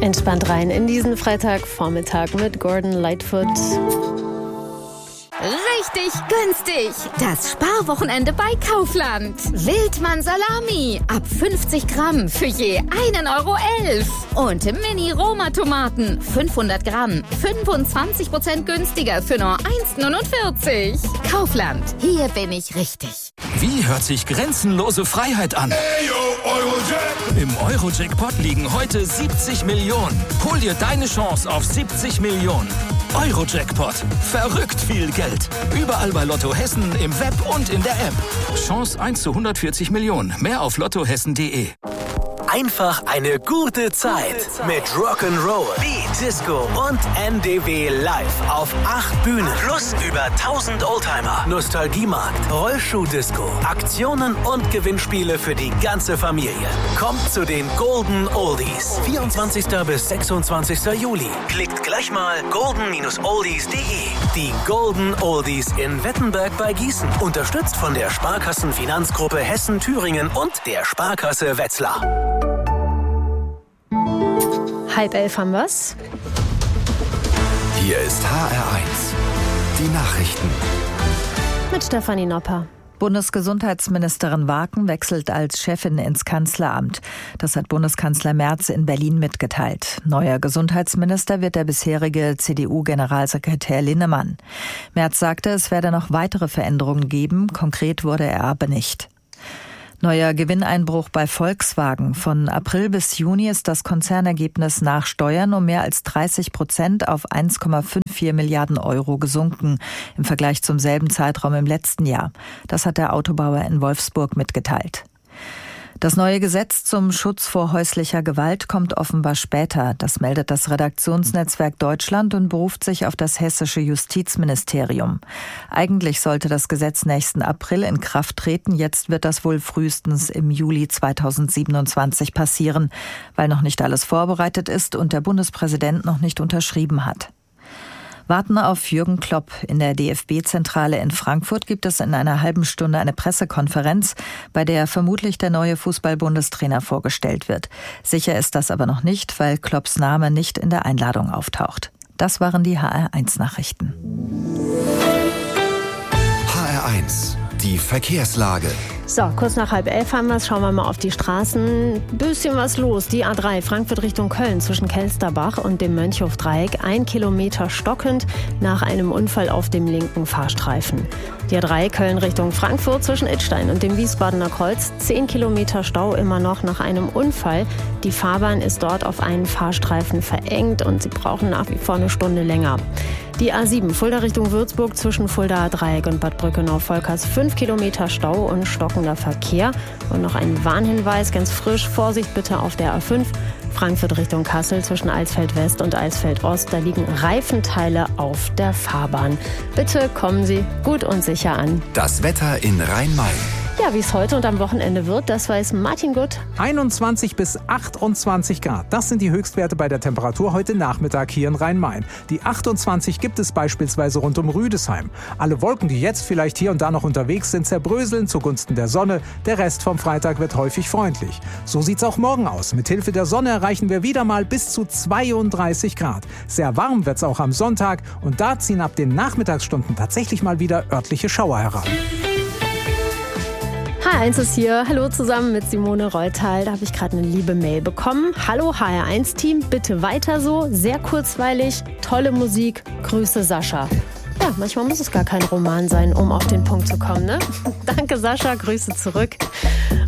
Entspannt rein in diesen Freitagvormittag mit Gordon Lightfoot. Richtig günstig. Das Sparwochenende bei Kaufland. Wildmann Salami ab 50 Gramm für je 1,11 €. Und Mini-Roma-Tomaten 500 Gramm 25% günstiger für nur 1,49 €. Kaufland, hier bin ich richtig. Wie hört sich grenzenlose Freiheit an? Im Euro-Jackpot liegen heute 70 Millionen. Hol dir deine Chance auf 70 Millionen. Euro-Jackpot. Verrückt viel Geld. Überall bei Lotto Hessen, im Web und in der App. Chance 1 zu 140 Millionen. Mehr auf lottohessen.de. Einfach eine gute Zeit mit Rock'n'Roll, Beat, Disco und NDW live auf 8 Bühnen. Plus über 1000 Oldtimer, Nostalgiemarkt, Rollschuh-Disco, Aktionen und Gewinnspiele für die ganze Familie. Kommt zu den Golden Oldies. 24. bis 26. Juli. Klickt gleich mal golden-oldies.de. Die Golden Oldies in Wettenberg bei Gießen. Unterstützt von der Sparkassenfinanzgruppe Hessen-Thüringen und der Sparkasse Wetzlar. 10:30 haben wir's. Hier ist HR1, die Nachrichten. Mit Stefanie Nopper. Bundesgesundheitsministerin Waaken wechselt als Chefin ins Kanzleramt. Das hat Bundeskanzler Merz in Berlin mitgeteilt. Neuer Gesundheitsminister wird der bisherige CDU-Generalsekretär Linnemann. Merz sagte, es werde noch weitere Veränderungen geben. Konkret wurde er aber nicht. Neuer Gewinneinbruch bei Volkswagen. Von April bis Juni ist das Konzernergebnis nach Steuern um mehr als 30% auf 1,54 Milliarden € gesunken im Vergleich zum selben Zeitraum im letzten Jahr. Das hat der Autobauer in Wolfsburg mitgeteilt. Das neue Gesetz zum Schutz vor häuslicher Gewalt kommt offenbar später. Das meldet das Redaktionsnetzwerk Deutschland und beruft sich auf das hessische Justizministerium. Eigentlich sollte das Gesetz nächsten April in Kraft treten. Jetzt wird das wohl frühestens im Juli 2027 passieren, weil noch nicht alles vorbereitet ist und der Bundespräsident noch nicht unterschrieben hat. Warten auf Jürgen Klopp. In der DFB-Zentrale in Frankfurt gibt es in einer halben Stunde eine Pressekonferenz, bei der vermutlich der neue Fußball-Bundestrainer vorgestellt wird. Sicher ist das aber noch nicht, weil Klopps Name nicht in der Einladung auftaucht. Das waren die HR1-Nachrichten. HR1, die Verkehrslage. So, kurz nach 10:30 haben wir es. Schauen wir mal auf die Straßen. Bisschen was los. Die A3 Frankfurt Richtung Köln zwischen Kelsterbach und dem Mönchhofdreieck. 1 Kilometer stockend nach einem Unfall auf dem linken Fahrstreifen. Die A3 Köln Richtung Frankfurt zwischen Idstein und dem Wiesbadener Kreuz. 10 Kilometer Stau immer noch nach einem Unfall. Die Fahrbahn ist dort auf einen Fahrstreifen verengt und Sie brauchen nach wie vor eine Stunde länger. Die A7 Fulda Richtung Würzburg zwischen Fuldaer Dreieck und Bad Brückenau-Volkers 5 Kilometer Stau und stockender Verkehr. Und noch ein Warnhinweis, ganz frisch, Vorsicht bitte auf der A5 Frankfurt Richtung Kassel zwischen Eisfeld West und Eisfeld Ost. Da liegen Reifenteile auf der Fahrbahn. Bitte kommen Sie gut und sicher an. Das Wetter in Rhein-Main. Ja, wie es heute und am Wochenende wird, das weiß Martin Gutt. 21 bis 28 Grad. Das sind die Höchstwerte bei der Temperatur heute Nachmittag hier in Rhein-Main. Die 28 gibt es beispielsweise rund um Rüdesheim. Alle Wolken, die jetzt vielleicht hier und da noch unterwegs sind, zerbröseln zugunsten der Sonne. Der Rest vom Freitag wird häufig freundlich. So sieht's auch morgen aus. Mit Hilfe der Sonne erreichen wir wieder mal bis zu 32 Grad. Sehr warm wird's auch am Sonntag und da ziehen ab den Nachmittagsstunden tatsächlich mal wieder örtliche Schauer heran. HR1 ist hier. Hallo zusammen mit Simone Reutal. Da habe ich gerade eine liebe Mail bekommen. Hallo HR1-Team, bitte weiter so. Sehr kurzweilig, tolle Musik. Grüße Sascha. Ja, manchmal muss es gar kein Roman sein, um auf den Punkt zu kommen, ne? Danke Sascha, Grüße zurück.